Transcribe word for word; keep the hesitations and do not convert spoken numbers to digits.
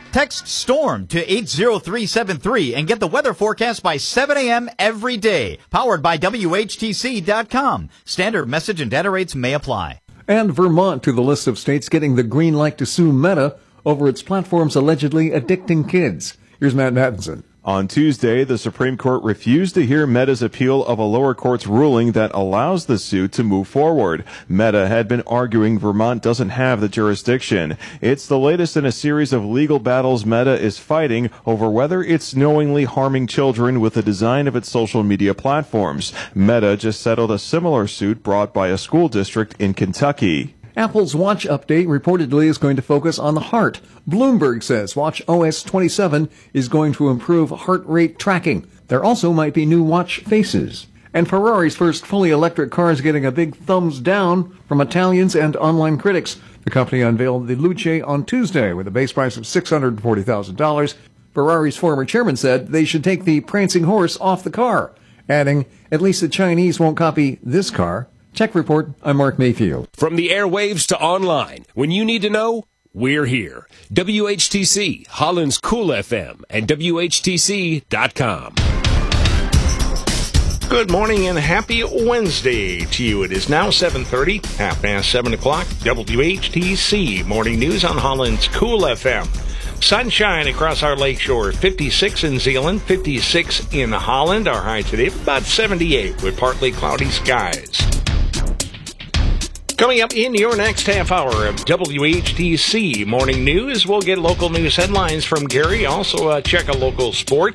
Text STORM to eight zero three seven three and get the weather forecast by seven a.m. every day. Powered by W H T C dot com. Standard message and data rates may apply. And Vermont to the list of states getting the green light to sue Meta over its platforms allegedly addicting kids. Here's Matt Nathanson. On Tuesday, the Supreme Court refused to hear Meta's appeal of a lower court's ruling that allows the suit to move forward. Meta had been arguing Vermont doesn't have the jurisdiction. It's the latest in a series of legal battles Meta is fighting over whether it's knowingly harming children with the design of its social media platforms. Meta just settled a similar suit brought by a school district in Kentucky. Apple's Watch update reportedly is going to focus on the heart. Bloomberg says Watch O S twenty-seven is going to improve heart rate tracking. There also might be new watch faces. And Ferrari's first fully electric car is getting a big thumbs down from Italians and online critics. The company unveiled the Luce on Tuesday with a base price of six hundred forty thousand dollars. Ferrari's former chairman said they should take the prancing horse off the car, adding, at least the Chinese won't copy this car. Tech Report, I'm Mark Mayfield. From the airwaves to online, when you need to know, we're here. W H T C, Holland's Cool F M, and W H T C dot com. Good morning and happy Wednesday to you. It is now seven thirty, half past seven o'clock. W H T C Morning News on Holland's Cool F M. Sunshine across our lakeshore, fifty-six in Zeeland, fifty-six in Holland. Our high today, about seventy-eight with partly cloudy skies. Coming up in your next half hour of W H T C Morning News, we'll get local news headlines from Gary. Also, uh, check a local sport.